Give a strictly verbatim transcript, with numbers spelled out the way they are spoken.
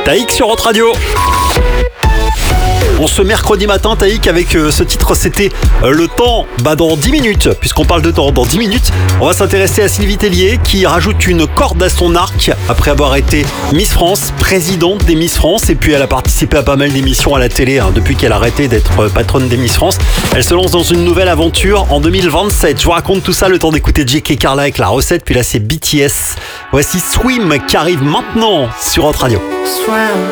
Taïk sur Hot Radio. On se mercredi matin, Taïk, avec euh, ce titre, c'était euh, le temps. Bah, dans dix minutes, puisqu'on parle de temps, dans dix minutes, on va s'intéresser à Sylvie Tellier qui rajoute une corde à son arc après avoir été Miss France, présidente des Miss France. Et puis elle a participé à pas mal d'émissions à la télé hein, depuis qu'elle a arrêté d'être euh, patronne des Miss France. Elle se lance dans une nouvelle aventure en deux mille vingt-sept. Je vous raconte tout ça, le temps d'écouter J K Carla avec la recette. Puis là, c'est B T S. Voici Swim qui arrive maintenant sur Hot Radio. Swim.